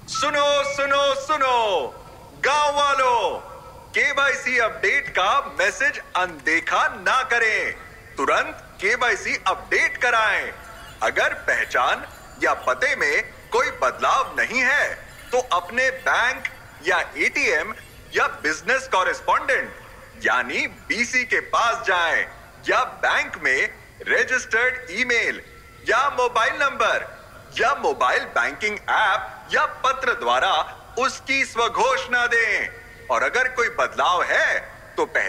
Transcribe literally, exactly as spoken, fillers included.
सुनो सुनो सुनो गांव वालों, केवाईसी अपडेट का मैसेज अनदेखा ना करें। तुरंत केवाईसी अपडेट कराएं। अगर पहचान या पते में कोई बदलाव नहीं है तो अपने बैंक या एटीएम या बिजनेस कॉरेस्पॉन्डेंट यानी बीसी के पास जाएं या बैंक में रजिस्टर्ड ईमेल या मोबाइल नंबर या मोबाइल बैंकिंग ऐप या पत्र द्वारा उसकी स्वघोषणा दें। और अगर कोई बदलाव है तो पहले